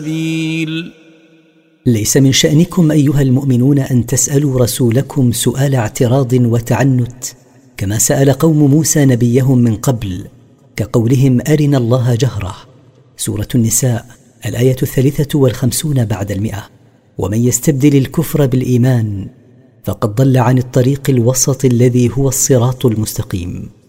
ليس من شأنكم أيها المؤمنون أن تسألوا رسولكم سؤال اعتراض وتعنت كما سأل قوم موسى نبيهم من قبل، كقولهم أرنا الله جهرة. سورة النساء الآية 53 بعد 100. ومن يستبدل الكفر بالإيمان فقد ضل عن الطريق الوسط الذي هو الصراط المستقيم.